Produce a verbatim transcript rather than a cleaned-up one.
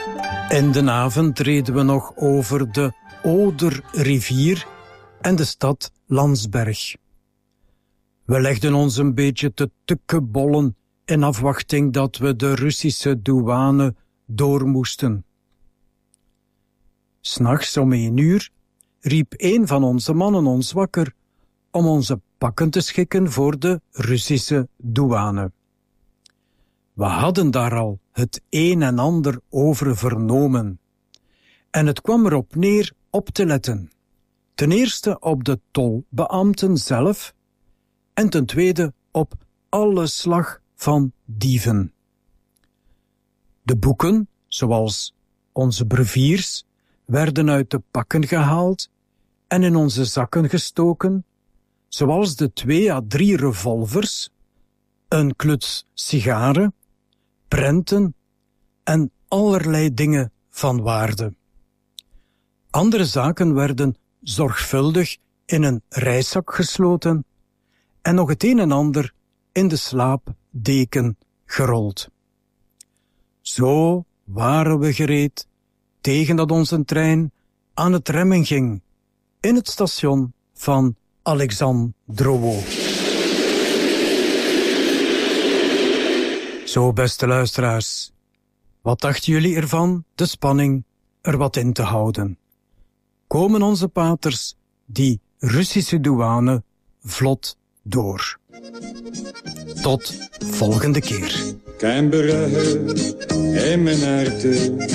In de avond reden we nog over de Oderrivier en de stad Landsberg. We legden ons een beetje te tukkebollen in afwachting dat we de Russische douane door moesten. 'S Nachts om één uur riep een van onze mannen ons wakker om onze pakken te schikken voor de Russische douane. We hadden daar al het een en ander over vernomen. En het kwam erop neer op te letten. Ten eerste op de tolbeambten zelf en ten tweede op alle slag van dieven. De boeken, zoals onze breviers, werden uit de pakken gehaald en in onze zakken gestoken, zoals de twee à drie revolvers, een kluts sigaren, prenten en allerlei dingen van waarde. Andere zaken werden zorgvuldig in een reiszak gesloten en nog het een en ander in de slaapdeken gerold. Zo waren we gereed tegen dat onze trein aan het remmen ging in het station van Alexandrovo. Zo, beste luisteraars, wat dachten jullie ervan de spanning er wat in te houden? Komen onze paters die Russische douane vlot door? Tot volgende keer. Canberra en mijn hart